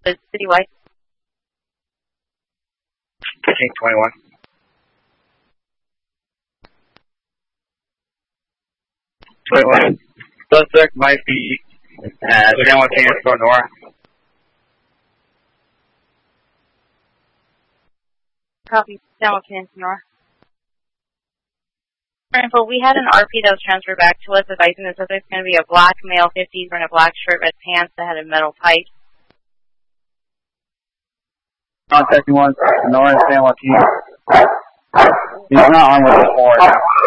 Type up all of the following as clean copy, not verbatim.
But citywide. 1521. Suspect might be at San Joaquin North. Copy. San Joaquin North. For info, we had an RP that was transferred back to us advising the subject's going to be a black male 50s wearing a black shirt, red pants that had a metal pipe. Contacting one North San Joaquin. He's not on with the force.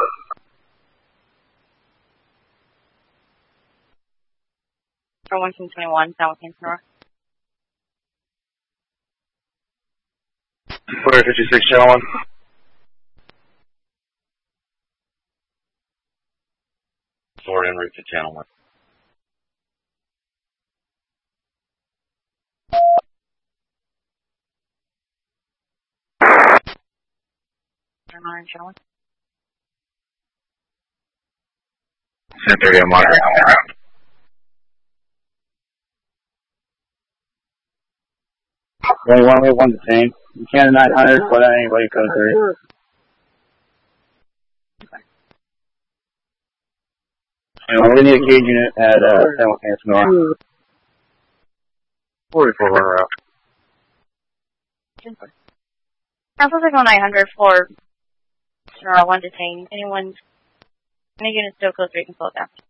For 1721, San Joaquin North. Clear 56, gentlemen. Sword en route to channel 1. Channel 1. 1030, I'm monitoring. Only one way, one the same. You can't 900, but anybody goes through. And we're going to need a cage unit at San Joaquin North. 44 runner out. Council Signal 900 for 1 detained. Anyone, any unit still close, we can slow down.